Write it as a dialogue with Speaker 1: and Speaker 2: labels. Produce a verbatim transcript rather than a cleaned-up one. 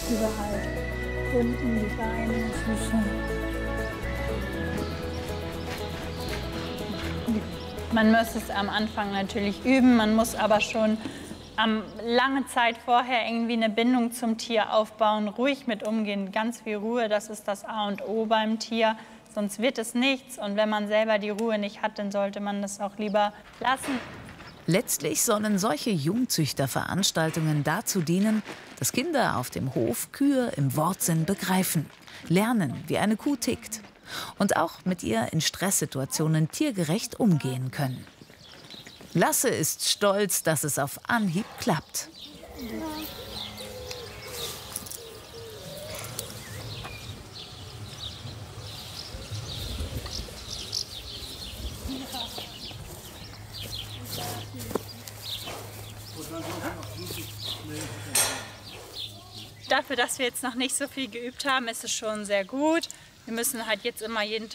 Speaker 1: Überall. Unten die Beine, Füße.
Speaker 2: Man muss es am Anfang natürlich üben, man muss aber schon ähm, lange Zeit vorher irgendwie eine Bindung zum Tier aufbauen, ruhig mit umgehen, ganz viel Ruhe, das ist das A und O beim Tier, sonst wird es nichts. Und wenn man selber die Ruhe nicht hat, dann sollte man das auch lieber lassen.
Speaker 3: Letztlich sollen solche Jungzüchterveranstaltungen dazu dienen, dass Kinder auf dem Hof Kühe im Wortsinn begreifen, lernen, wie eine Kuh tickt und auch mit ihr in Stresssituationen tiergerecht umgehen können. Lasse ist stolz, dass es auf Anhieb klappt.
Speaker 2: Dafür, dass wir jetzt noch nicht so viel geübt haben, ist es schon sehr gut. Wir müssen halt jetzt immer jeden